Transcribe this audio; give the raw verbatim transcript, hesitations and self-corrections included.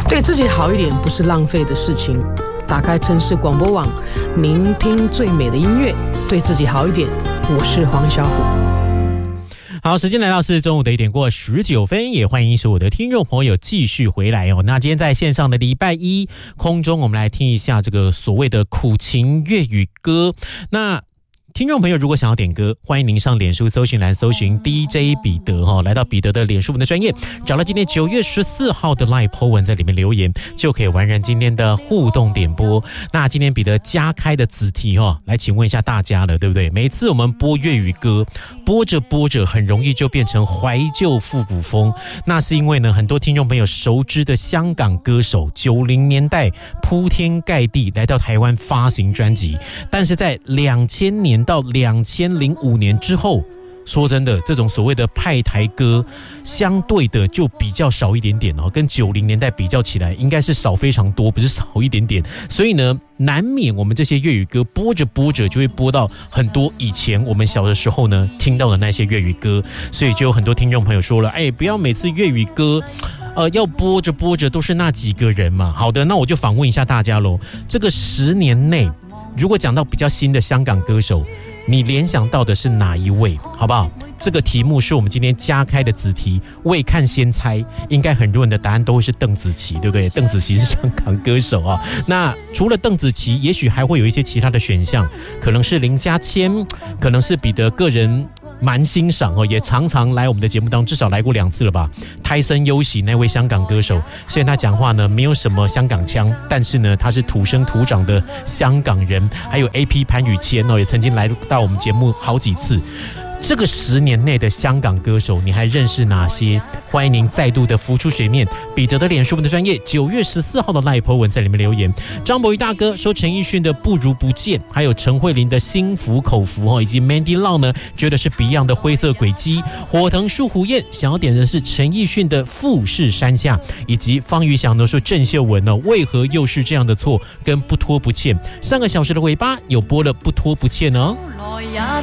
对自己好一点不是浪费的事情。打开城市广播网，聆听最美的音乐，对自己好一点。我是黄小虎。 好，时间来到是中午的一点过十九分，也欢迎所有的听众朋友继续回来哦。那今天在线上的礼拜一空中，我们来听一下这个所谓的苦情粤语歌。那听众朋友如果想要点歌，欢迎您上脸书搜寻栏搜寻 D J 彼得、哦、来到彼得的脸书文的专页，找到今天九月十四号的 Live po 文，在里面留言就可以完成今天的互动点播。那今天彼得加开的子题、哦、来请问一下大家了，对不对？每次我们播粤语歌，播着播着很容易就变成怀旧复古风，那是因为呢，很多听众朋友熟知的香港歌手九零年代铺天盖地来到台湾发行专辑，但是在两千年到两千零五年之后，说真的，这种所谓的派台歌相对的就比较少一点点哦，跟九零年代比较起来，应该是少非常多，不是少一点点。所以呢，难免我们这些粤语歌播着播着就会播到很多以前我们小的时候呢听到的那些粤语歌，所以就有很多听众朋友说了，哎，不要每次粤语歌呃，要播着播着都是那几个人嘛。好的，那我就访问一下大家咯，这个十年内，如果讲到比较新的香港歌手，你联想到的是哪一位？好不好？这个题目是我们今天加开的子题，未看先猜，应该很多人的答案都会是邓紫棋，对不对？邓紫棋是香港歌手啊。那除了邓紫棋，也许还会有一些其他的选项，可能是林家谦，可能是彼得个人蛮欣赏哦，也常常来我们的节目当中，至少来过两次了吧。泰森优喜那位香港歌手，虽然他讲话呢没有什么香港腔，但是呢他是土生土长的香港人。还有 A P 潘宇谦哦，也曾经来到我们节目好几次。这个十年内的香港歌手，你还认识哪些？欢迎您再度的浮出水面。彼得的脸书文的专页，九月十四号的 Live po 文在里面留言。张博宇大哥说陈奕迅的不如不见，还有陈慧琳的心服口服，以及 Mandy Lau 呢觉得是 Beyond 的灰色轨迹。火藤树虎燕想要点的是陈奕迅的富士山下，以及方宇翔呢说郑秀文呢为何又是这样的错，跟不拖不欠。上个小时的尾巴有播了不拖不欠哦。